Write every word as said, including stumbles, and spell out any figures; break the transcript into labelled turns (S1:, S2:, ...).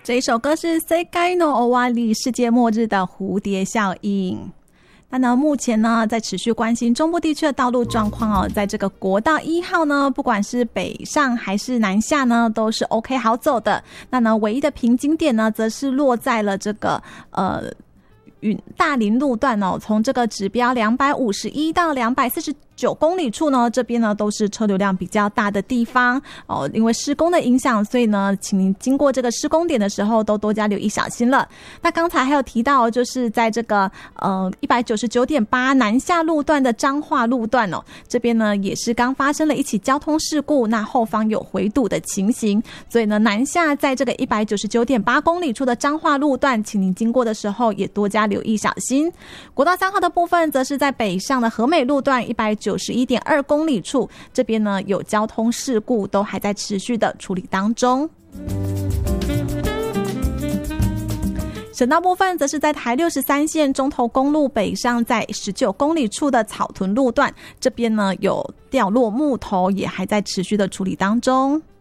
S1: 这一首歌是 Sekai no Owari 世界末日的蝴蝶效应。那呢，目前呢，在持续关心中部地区的道路状况哦，在这个国道一号呢，不管是北上还是南下呢，都是 OK 好走的。那呢，唯一的瓶颈点呢，则是落在了这个呃。云大林路段哦，从这个指标两百五十一到两百四十九公里处呢，这边呢都是车流量比较大的地方哦。因为施工的影响，所以呢，请您经过这个施工点的时候，都多加留意小心了。那刚才还有提到，就是在这个呃一百九十九点八南下路段的彰化路段哦，这边呢也是刚发生了一起交通事故，那后方有回堵的情形，所以呢，南下在这个一百九十九点八公里处的彰化路段，请您经过的时候也多加留意小心。国道三号的部分，则是在北上的和美路段一百九十一点二公里处，这边呢有交通事故，都还在持续的处理当中。省道部分则是在台六十三线中投公路北上在十九公里处的草屯路段，这边呢有掉落木头，也还在持续的处理当中。